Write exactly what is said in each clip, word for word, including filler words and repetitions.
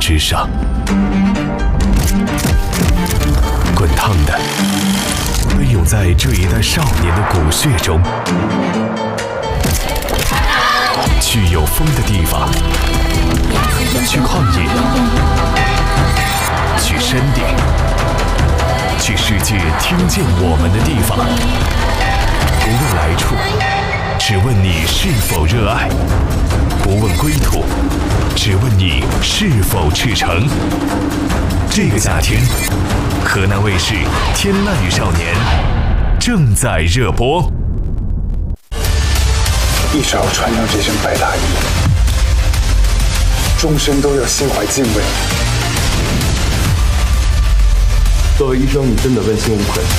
之上，滚烫的奔涌在这一代少年的骨血中。去有风的地方，去旷野，去山顶，去世界听见我们的地方。不问来处，只问你是否热爱；不问归途，只问你是否赤诚。这个夏天，河南卫视《天籁与少年》正在热播。 一直要穿上这身白大衣，终身都要心怀敬畏。 作为医生，你真的问心无愧。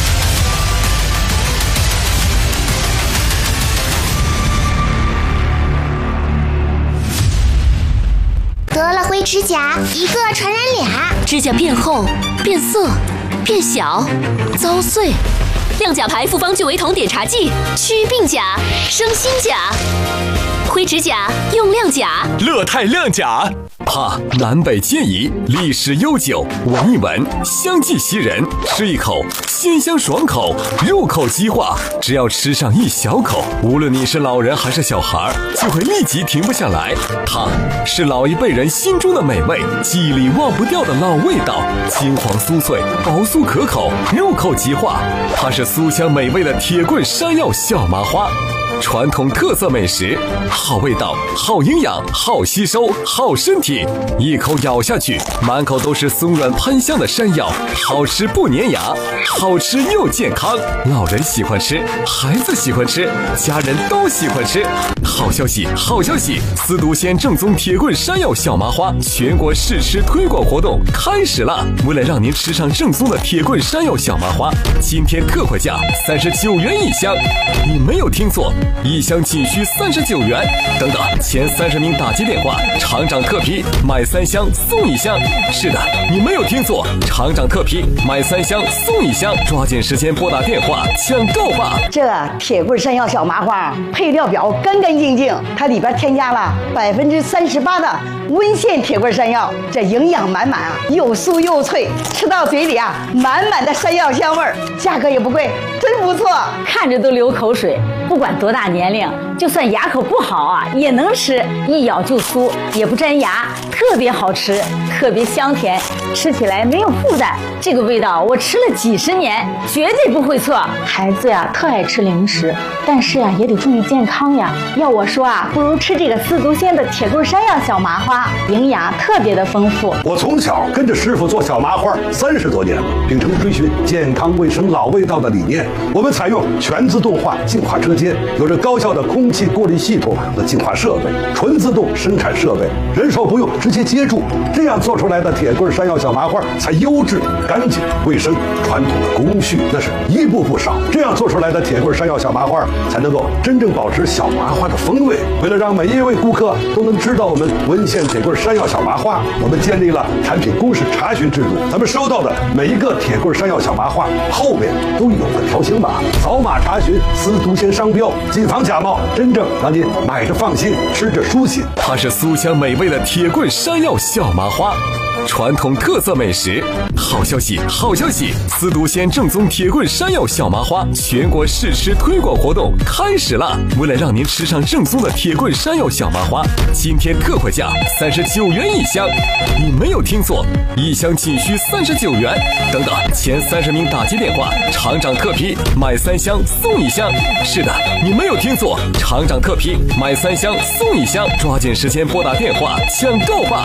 得了灰指甲，一个传染俩， 指甲变厚、变色、变小、遭碎。亮甲牌复方聚维酮碘茶剂，祛病甲，生新甲。灰指甲用亮甲， 乐泰亮甲。 哈，南北皆宜，历史悠久，闻一闻，香气袭人，吃一口，鲜香爽口，入口即化。只要吃上一小口，无论你是老人还是小孩，就会立即停不下来。它是老一辈人心中的美味，记忆里忘不掉的老味道，金黄酥脆，薄酥可口，入口即化。它是酥香美味的铁棍山药小麻花。传统特色美食，好味道，好营养，好吸收，好身体。一口咬下去，满口都是松软喷香的山药，好吃不粘牙，好吃又健康。老人喜欢吃，孩子喜欢吃，家人都喜欢吃。好消息，好消息！司都县正宗铁棍山药小麻花全国试吃推广活动开始了！为了让您吃上正宗的铁棍山药小麻花，今天特惠价三十九元一箱。你没有听错。一箱仅需三十九元，等等，前三十名打击电话，厂长特批买三箱送一箱。是的，你没有听错，厂长特批买三箱送一箱，抓紧时间拨打电话抢购吧！ 这铁棍山药小麻花配料表干干净净，它里边添加了百分之三十八的温县铁棍山药，这营养满满啊，又酥又脆，吃到嘴里啊，满满的山药香味儿，价格也不贵，真不错， 看着都流口水。不管多大年龄，就算牙口不好啊，也能吃，一咬就酥，也不粘牙，特别好吃，特别香甜，吃起来没有负担。这个味道我吃了几十年，绝对不会错。 孩子呀，特爱吃零食，但是呀，也得注意健康呀。 要我说啊，不如吃这个司都县的铁棍山药小麻花，营养特别的丰富。 我从小跟着师傅做小麻花三十多年了，秉承追寻健康卫生老味道的理念，我们采用全自动化净化车间，有着高效的空气过滤系统和净化设备，纯自动生产设备，人手不用，直接接住，这样做出来的铁棍山药小麻花才优质、干净、卫生。传统的工序那是一步不少，这样做出来的铁棍山药小麻花才能够真正保持小麻花的风味。为了让每一位顾客都能知道我们温县铁棍山药小麻花，我们建立了产品公示查询制度。咱们收到的每一个铁棍山药小麻花后面都有个条形码，扫码查询司都县商标，谨防假冒，真正让您买着放心，吃着舒心。它是酥香美味的铁棍山药小麻花。传统特色美食，好消息，好消息！司都县正宗铁棍山药小麻花全国试吃推广活动开始了！为了让您吃上正宗的铁棍山药小麻花，今天特惠价三十九元一箱。你没有听错，一箱仅需三十九元。等等，前三十名打击电话，厂长特批买三箱送一箱。是的，你没有听错，厂长特批买三箱送一箱，抓紧时间拨打电话抢购吧！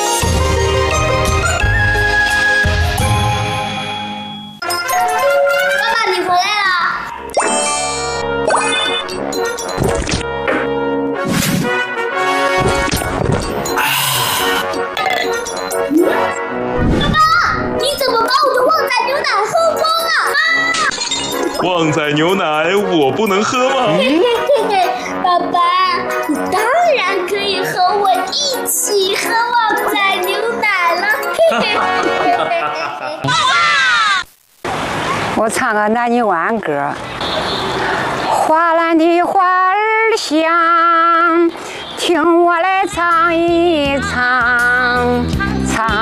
旺仔牛奶我不能喝吗？ 爸爸，你当然可以和我一起喝旺仔牛奶了。 我唱个南泥湾歌，花篮的花儿香，听我来唱一唱，唱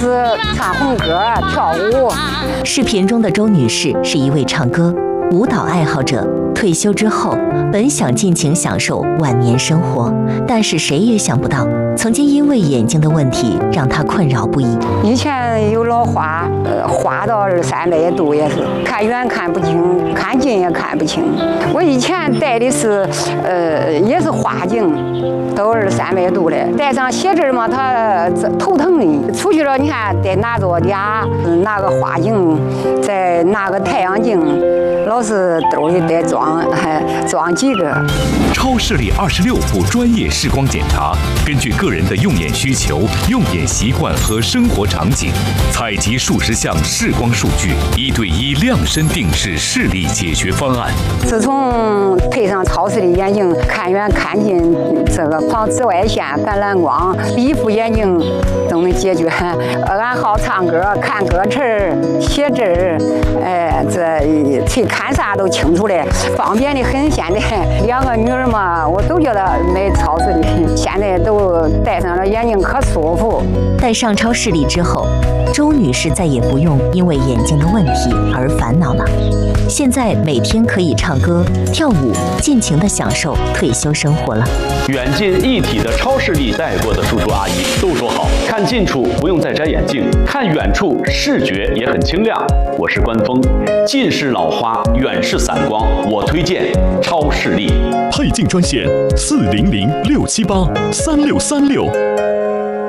是唱红歌、跳舞。 视频中的周女士是一位唱歌、舞蹈爱好者。退休之后，本想尽情享受晚年生活，但是谁也想不到，曾经因为眼睛的问题让她困扰不已。 以前有老花，呃，花到二三百度也是，看远看不清，看近也看不清。我以前戴的是，呃，也是花镜，都二三百度的，戴上写字嘛，它头疼的。出去了，你看得拿着俩，拿个花镜，再拿个太阳镜，老是兜里得装。还装几个。 超视力二十六步专业视光检查，根据个人的用眼需求、用眼习惯和生活场景，采集数十项视光数据，一对一量身定制视力解决方案。 自从配上超视力眼镜，看远看近，这个防紫外线、反蓝光，一副眼镜都能解决。俺好唱歌、看歌词、写字，哎，这去看啥都清楚嘞。方便的很，现在两个女儿嘛，我都觉得买超视力，现在都戴上了眼镜可舒服。 戴上超视力之后，周女士再也不用因为眼睛的问题而烦恼了。现在每天可以唱歌、跳舞，尽情地享受退休生活了。 远近一体的超视力戴过的叔叔阿姨都说好，看近处不用再摘眼镜，看远处视觉也很清亮。我是关峰，近视老花，远视散光，我推荐超视力。 配镜专线四零零六七八三六三六。